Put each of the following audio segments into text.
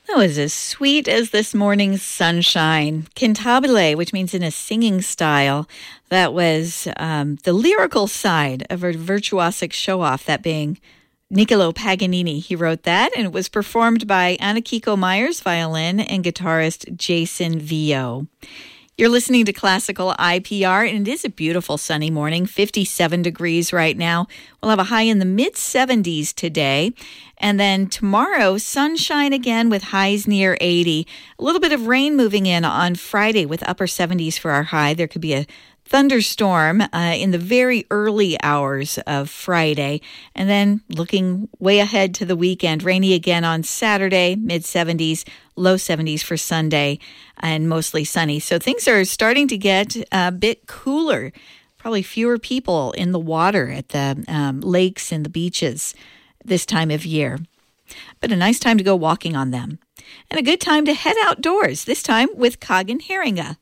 That was as sweet as this morning's sunshine. Cantabile, which means in a singing style. That was the lyrical side of a virtuosic show-off, that being Niccolo Paganini. He wrote that, and it was performed by Anakiko Myers, violin, and guitarist Jason Vio. You're listening to Classical IPR, and it is a beautiful sunny morning, 57 degrees right now. We'll have a high in the mid-70s today. And then tomorrow, sunshine again with highs near 80. A little bit of rain moving in on Friday with upper 70s for our high. There could be a thunderstorm in the very early hours of Friday. And then looking way ahead to the weekend, rainy again on Saturday, mid-70s, low 70s for Sunday, and mostly sunny. So things are starting to get a bit cooler. Probably fewer people in the water at the lakes and the beaches this time of year. But a nice time to go walking on them. And a good time to head outdoors, this time with Kagan Haringa.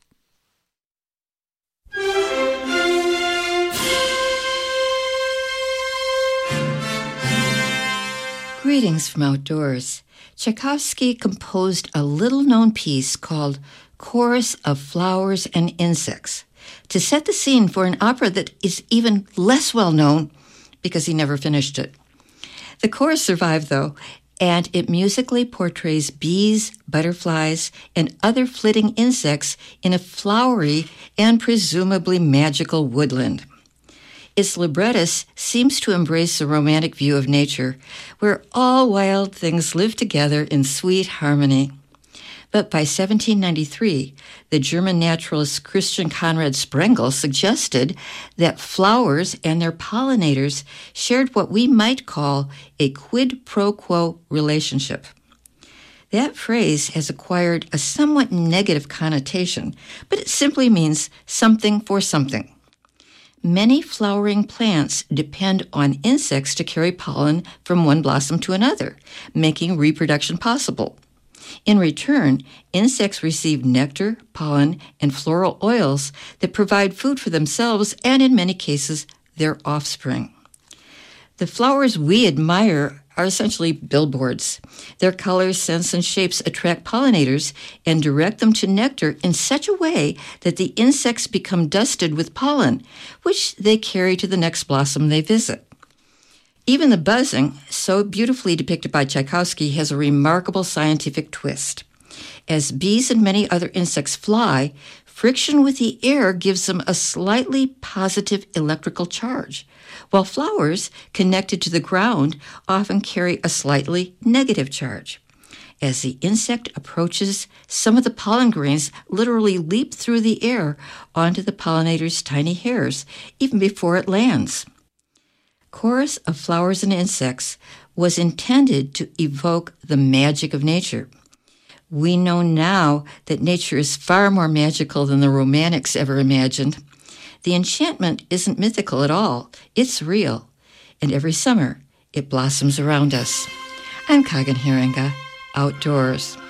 Greetings from outdoors. Tchaikovsky composed a little-known piece called Chorus of Flowers and Insects to set the scene for an opera that is even less well-known because he never finished it. The chorus survived, though, and it musically portrays bees, butterflies, and other flitting insects in a flowery and presumably magical woodland. Its librettist seems to embrace a romantic view of nature, where all wild things live together in sweet harmony. But by 1793, the German naturalist Christian Conrad Sprengel suggested that flowers and their pollinators shared what we might call a quid pro quo relationship. That phrase has acquired a somewhat negative connotation, but it simply means something for something. Many flowering plants depend on insects to carry pollen from one blossom to another, making reproduction possible. In return, insects receive nectar, pollen, and floral oils that provide food for themselves and, in many cases, their offspring. The flowers we admire are essentially billboards. Their colors, scents, and shapes attract pollinators and direct them to nectar in such a way that the insects become dusted with pollen, which they carry to the next blossom they visit. Even the buzzing, so beautifully depicted by Tchaikovsky, has a remarkable scientific twist. As bees and many other insects fly, friction with the air gives them a slightly positive electrical charge, while flowers connected to the ground often carry a slightly negative charge. As the insect approaches, some of the pollen grains literally leap through the air onto the pollinator's tiny hairs, even before it lands. Chorus of Flowers and Insects was intended to evoke the magic of nature. We know now that nature is far more magical than the Romantics ever imagined. The enchantment isn't mythical at all. It's real. And every summer, it blossoms around us. I'm Kagan Haringa, outdoors.